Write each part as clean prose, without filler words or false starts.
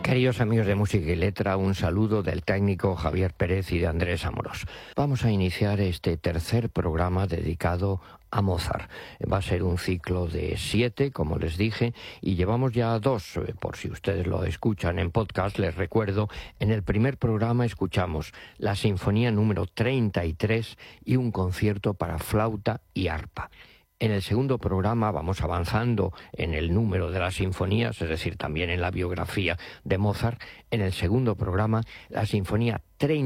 Queridos amigos de Música y Letra, un saludo del técnico Javier Pérez y de Andrés Amorós. Vamos a iniciar este tercer programa dedicado a Mozart. Va a ser un ciclo de 7, como les dije, y llevamos ya 2, por si ustedes lo escuchan en podcast, les recuerdo, en el primer programa escuchamos la Sinfonía número 33 y un concierto para flauta y arpa. En el segundo programa vamos avanzando en el número de las sinfonías, es decir, también en la biografía de Mozart. En el segundo programa, la Sinfonía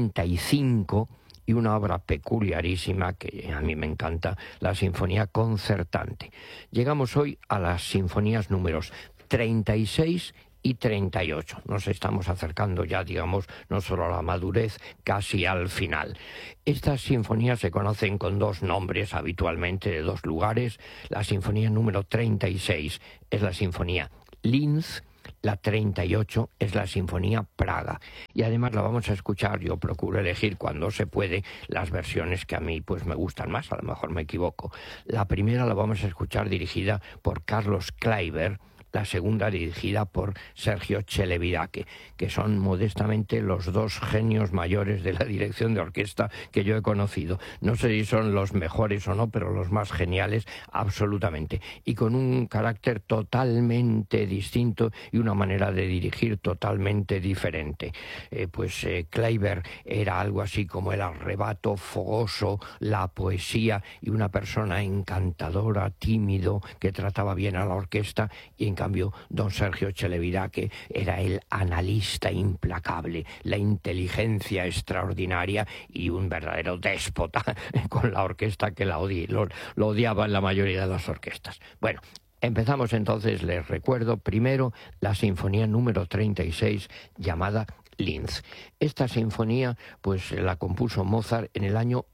35 y una obra peculiarísima que a mí me encanta, la Sinfonía Concertante. Llegamos hoy a las sinfonías números 36 y 38. Nos estamos acercando ya, digamos, no solo a la madurez, casi al final. Estas sinfonías se conocen con 2 nombres habitualmente de 2 lugares. La sinfonía número 36 es la Sinfonía Linz, la 38 es la Sinfonía Praga. Y además la vamos a escuchar, yo procuro elegir cuando se puede las versiones que a mí pues me gustan más, a lo mejor me equivoco. La primera la vamos a escuchar dirigida por Carlos Kleiber, la segunda dirigida por Sergio Celibidache, que son modestamente los 2 genios mayores de la dirección de orquesta que yo he conocido. No sé si son los mejores o no, pero los más geniales absolutamente. Y con un carácter totalmente distinto y una manera de dirigir totalmente diferente. Kleiber era algo así como el arrebato fogoso, la poesía y una persona encantadora, tímido, que trataba bien a la orquesta, y en cambio don Sergio Celibidache era el analista implacable, la inteligencia extraordinaria y un verdadero déspota con la orquesta que lo odiaba en la mayoría de las orquestas. Bueno, empezamos entonces, les recuerdo primero la sinfonía número 36 llamada Linz. Esta sinfonía pues la compuso Mozart en el año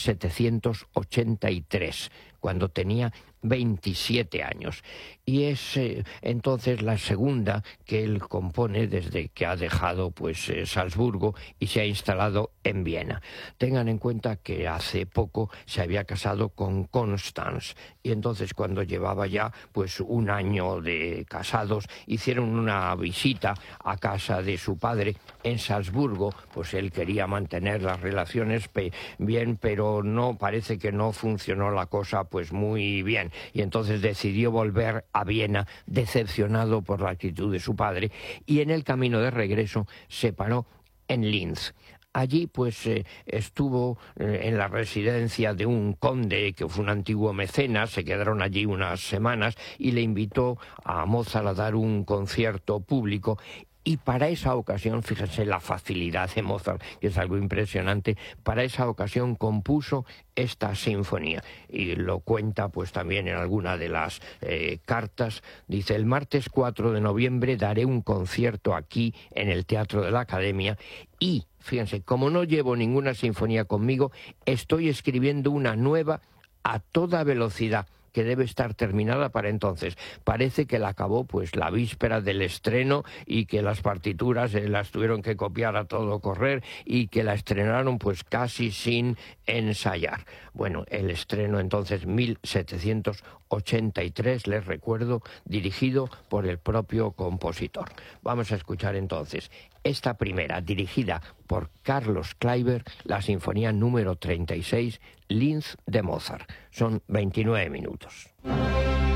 1783, cuando tenía 27 años. Y es entonces la segunda que él compone desde que ha dejado Salzburgo y se ha instalado en Viena. Tengan en cuenta que hace poco se había casado con Constance, y entonces cuando llevaba ya un año de casados, hicieron una visita a casa de su padre en Salzburgo. Pues él quería mantener las relaciones bien, pero parece que no funcionó la cosa muy bien, y entonces decidió volver a Viena, decepcionado por la actitud de su padre, y en el camino de regreso se paró en Linz. Allí estuvo en la residencia de un conde que fue un antiguo mecenas, se quedaron allí unas semanas y le invitó a Mozart a dar un concierto público. Y para esa ocasión, fíjense la facilidad de Mozart, que es algo impresionante, para esa ocasión compuso esta sinfonía. Y lo cuenta también en alguna de las cartas. Dice: el martes 4 de noviembre daré un concierto aquí en el Teatro de la Academia y, fíjense, como no llevo ninguna sinfonía conmigo, estoy escribiendo una nueva a toda velocidad, que debe estar terminada para entonces. Parece que la acabó la víspera del estreno, y que las partituras las tuvieron que copiar a todo correr, y que la estrenaron casi sin ensayar. Bueno, el estreno entonces 1783, les recuerdo, dirigido por el propio compositor. Vamos a escuchar entonces esta primera, dirigida por Carlos Kleiber, la sinfonía número 36, Linz de Mozart. Son 29 minutos.